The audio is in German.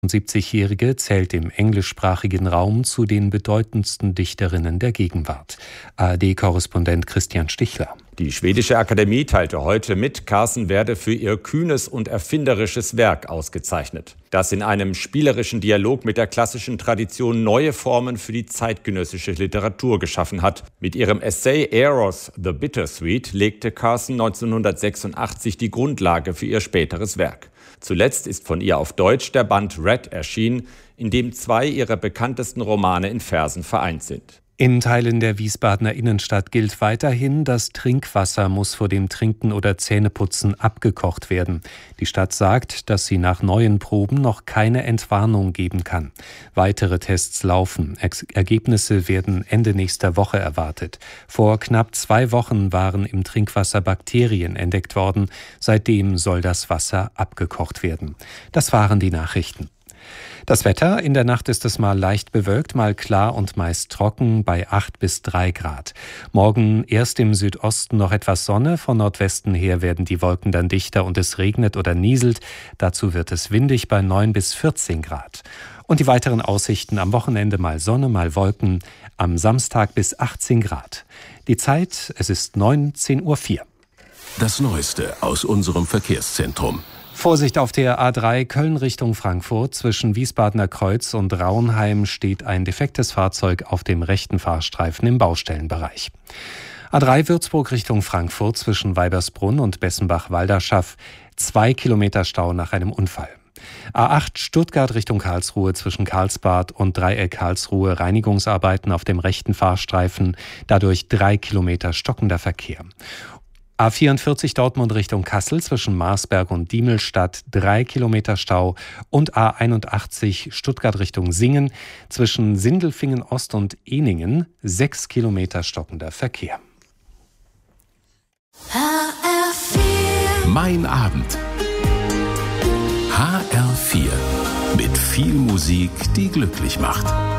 70-Jährige zählt im englischsprachigen Raum zu den bedeutendsten Dichterinnen der Gegenwart. ARD-Korrespondent Christian Stichler. Die Schwedische Akademie teilte heute mit, Carsten werde für ihr kühnes und erfinderisches Werk ausgezeichnet, das in einem spielerischen Dialog mit der klassischen Tradition neue Formen für die zeitgenössische Literatur geschaffen hat. Mit ihrem Essay Eros the Bittersweet legte Carsten 1986 die Grundlage für ihr späteres Werk. Zuletzt ist von ihr auf Deutsch der Band Red erschienen, in dem 2 ihrer bekanntesten Romane in Versen vereint sind. In Teilen der Wiesbadener Innenstadt gilt weiterhin, das Trinkwasser muss vor dem Trinken oder Zähneputzen abgekocht werden. Die Stadt sagt, dass sie nach neuen Proben noch keine Entwarnung geben kann. Weitere Tests laufen. Ergebnisse werden Ende nächster Woche erwartet. Vor knapp 2 Wochen waren im Trinkwasser Bakterien entdeckt worden. Seitdem soll das Wasser abgekocht werden. Das waren die Nachrichten. Das Wetter: In der Nacht ist es mal leicht bewölkt, mal klar und meist trocken bei 8 bis 3 Grad. Morgen erst im Südosten noch etwas Sonne, von Nordwesten her werden die Wolken dann dichter und es regnet oder nieselt. Dazu wird es windig bei 9 bis 14 Grad. Und die weiteren Aussichten: am Wochenende mal Sonne, mal Wolken, am Samstag bis 18 Grad. Die Zeit: es ist 19:04 Uhr. Das Neueste aus unserem Verkehrszentrum. Vorsicht auf der A3 Köln Richtung Frankfurt. Zwischen Wiesbadener Kreuz und Raunheim steht ein defektes Fahrzeug auf dem rechten Fahrstreifen im Baustellenbereich. A3 Würzburg Richtung Frankfurt zwischen Weibersbrunn und Bessenbach-Walderschaff. 2 Kilometer Stau nach einem Unfall. A8 Stuttgart Richtung Karlsruhe zwischen Karlsbad und Dreieck Karlsruhe. Reinigungsarbeiten auf dem rechten Fahrstreifen. Dadurch 3 Kilometer stockender Verkehr. A44 Dortmund Richtung Kassel zwischen Marsberg und Diemelstadt 3 Kilometer Stau und A81 Stuttgart Richtung Singen zwischen Sindelfingen Ost und Ehningen 6 Kilometer stockender Verkehr. HR4. Mein Abend. HR4 mit viel Musik, die glücklich macht.